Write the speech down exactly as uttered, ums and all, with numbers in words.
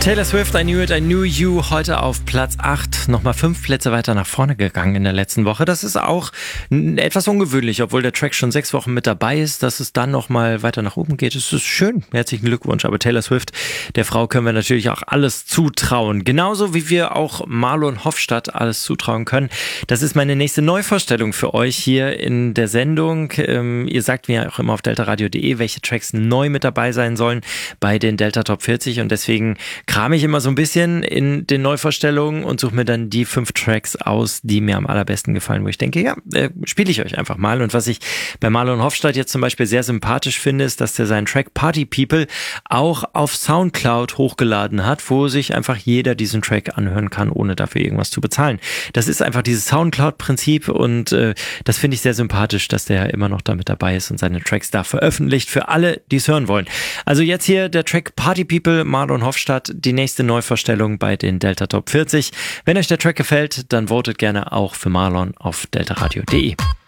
Taylor Swift, I Knew It, I Knew You, heute auf Platz acht, nochmal fünf Plätze weiter nach vorne gegangen in der letzten Woche. Das ist auch etwas ungewöhnlich, obwohl der Track schon sechs Wochen mit dabei ist, dass es dann nochmal weiter nach oben geht. Es ist schön, herzlichen Glückwunsch. Aber Taylor Swift, der Frau können wir natürlich auch alles zutrauen. Genauso wie wir auch Marlon Hofstadt alles zutrauen können. Das ist meine nächste Neuvorstellung für euch hier in der Sendung. Ähm, ihr sagt mir auch immer auf delta radio punkt de, welche Tracks neu mit dabei sein sollen bei den Delta Top vierzig, und deswegen kram ich immer so ein bisschen in den Neuvorstellungen und suche mir dann die fünf Tracks aus, die mir am allerbesten gefallen, wo ich denke, ja, äh, spiele ich euch einfach mal. Und was ich bei Marlon Hofstadt jetzt zum Beispiel sehr sympathisch finde, ist, dass der seinen Track Party People auch auf Soundcloud hochgeladen hat, wo sich einfach jeder diesen Track anhören kann, ohne dafür irgendwas zu bezahlen. Das ist einfach dieses Soundcloud-Prinzip, und äh, das finde ich sehr sympathisch, dass der immer noch damit dabei ist und seine Tracks da veröffentlicht für alle, die es hören wollen. Also jetzt hier der Track Party People, Marlon Hofstadt, die nächste Neuvorstellung bei den Delta Top vierzig. Wenn euch der Track gefällt, dann votet gerne auch für Marlon auf delta radio punkt de.